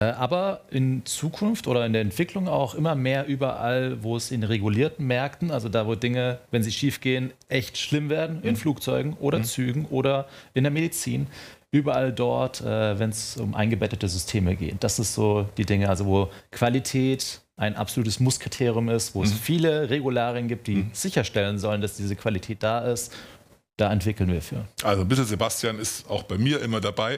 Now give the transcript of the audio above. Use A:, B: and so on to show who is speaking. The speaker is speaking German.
A: Aber in Zukunft oder in der Entwicklung auch immer mehr überall, wo es in regulierten Märkten, also da, wo Dinge, wenn sie schiefgehen, echt schlimm werden, in Flugzeugen oder Zügen oder in der Medizin, überall dort, wenn es um eingebettete Systeme geht. Das ist so die Dinge, also wo Qualität ein absolutes Musskriterium ist, wo es viele Regularien gibt, die sicherstellen sollen, dass diese Qualität da ist. Da entwickeln wir für.
B: Also ein bisschen Sebastian ist auch bei mir immer dabei.